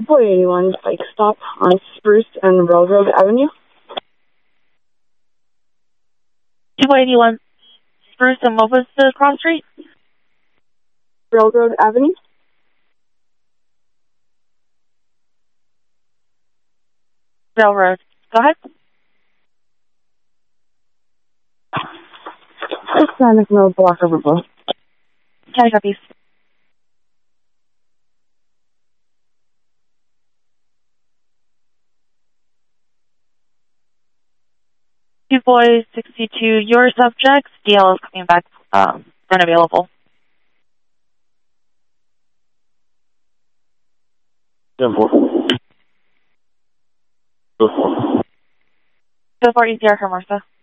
2.81 bike stop on Spruce and Railroad Avenue. 281 Spruce, and what was the cross street? Railroad Avenue. Railroad. Go ahead. Hispanic Mill Block of River. County copies. 2 boys, 62. Your subjects. DL is coming back unavailable. Go for Go for ECR for Martha.